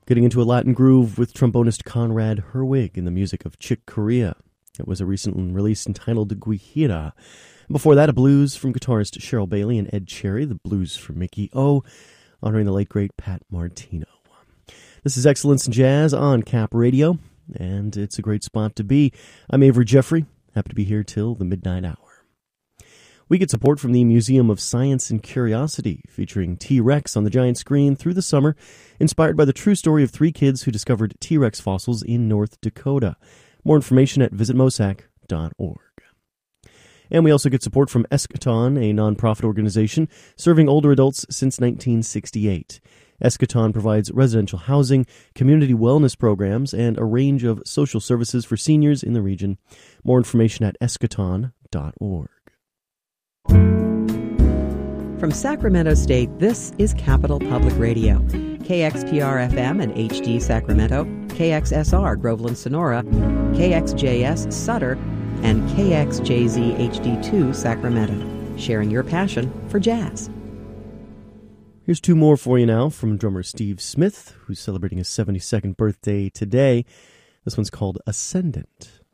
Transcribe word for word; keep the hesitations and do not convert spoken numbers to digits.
Getting into a Latin groove with trombonist Conrad Herwig in the music of Chick Corea. It was a recent release entitled Guajira. Before that, a blues from guitarist Cheryl Bailey and Ed Cherry, the blues from Mickey O, honoring the late, great Pat Martino. This is Excellence in Jazz on Cap Radio, and it's a great spot to be. I'm Avery Jeffrey, happy to be here till the midnight hour. We get support from the Museum of Science and Curiosity, featuring T-Rex on the giant screen through the summer, inspired by the true story of three kids who discovered T-Rex fossils in North Dakota. More information at visit mosac dot org. And we also get support from Eschaton, a nonprofit organization serving older adults since nineteen sixty-eight. Eschaton provides residential housing, community wellness programs, and a range of social services for seniors in the region. More information at eschaton dot org. From Sacramento State, this is Capital Public Radio. K X P R F M and H D Sacramento, K X S R Groveland Sonora, K X J S Sutter, and K X J Z H D two Sacramento, sharing your passion for jazz. Here's two more for you now from drummer Steve Smith, who's celebrating his seventy-second birthday today. This one's called Ascendant.